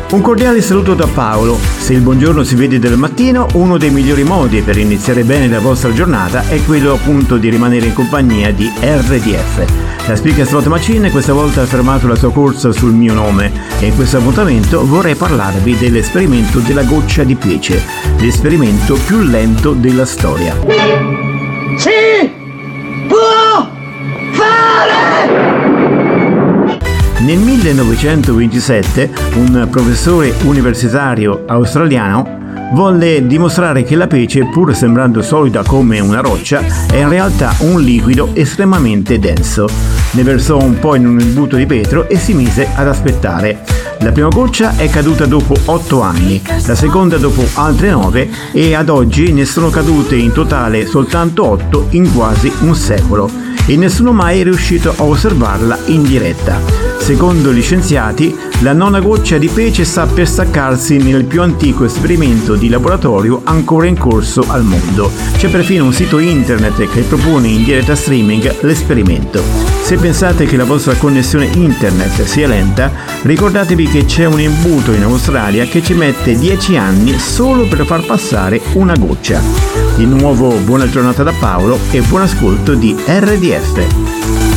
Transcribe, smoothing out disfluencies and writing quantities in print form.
Un cordiale saluto da Paolo. Se il buongiorno si vede del mattino, uno dei migliori modi per iniziare bene la vostra giornata è quello appunto di rimanere in compagnia di RDF. La Speaker Slot Machine questa volta ha fermato la sua corsa sul mio nome e in questo appuntamento vorrei parlarvi dell'esperimento della goccia di pece, l'esperimento più lento della storia. Si può fare! Nel 1927 un professore universitario australiano volle dimostrare che la pece, pur sembrando solida come una roccia, è in realtà un liquido estremamente denso. Ne versò un po' in un imbuto di vetro e si mise ad aspettare. La prima goccia è caduta dopo 8 anni, la seconda dopo altre 9 e ad oggi ne sono cadute in totale soltanto 8 in quasi un secolo e nessuno mai è riuscito a osservarla in diretta. Secondo gli scienziati, la nona goccia di pece sta per staccarsi nel più antico esperimento di laboratorio ancora in corso al mondo. C'è perfino un sito internet che propone in diretta streaming l'esperimento. Se pensate che la vostra connessione internet sia lenta, ricordatevi che c'è un imbuto in Australia che ci mette 10 anni solo per far passare una goccia. Di nuovo buona giornata da Paolo e buon ascolto di RDF.